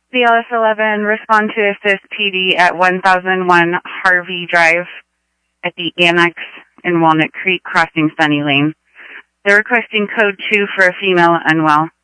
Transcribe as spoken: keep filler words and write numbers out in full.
B L S eleven, respond to Assist P D at one thousand one Harvey Drive at the Annex in Walnut Creek, crossing Sunny Lane. They're requesting code two for a female unwell.